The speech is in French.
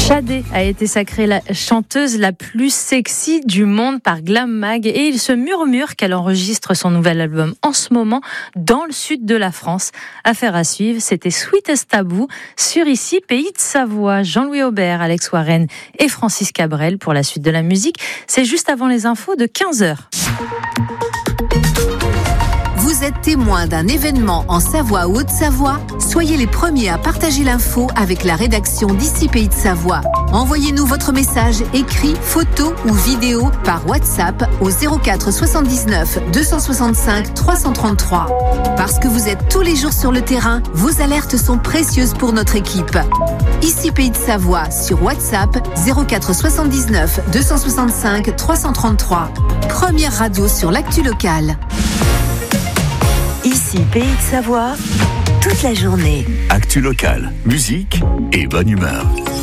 Shadé a été sacrée la chanteuse la plus sexy du monde par Glam Mag et il se murmure qu'elle enregistre son nouvel album en ce moment dans le sud de la France. Affaire à suivre, c'était Sweetest Taboo sur Ici, Pays de Savoie. Jean-Louis Aubert, Alex Warren et Francis Cabrel pour la suite de la musique. C'est juste avant les infos de 15h. Vous êtes témoin d'un événement en Savoie ou Haute-Savoie? Soyez les premiers à partager l'info avec la rédaction d'Ici Pays de Savoie. Envoyez-nous votre message écrit, photo ou vidéo par WhatsApp au 04 79 265 333. Parce que vous êtes tous les jours sur le terrain, vos alertes sont précieuses pour notre équipe. Ici Pays de Savoie sur WhatsApp 04 79 265 333. Première radio sur l'actu locale. Ici, Pays de Savoie, toute la journée. Actu locale, musique et bonne humeur.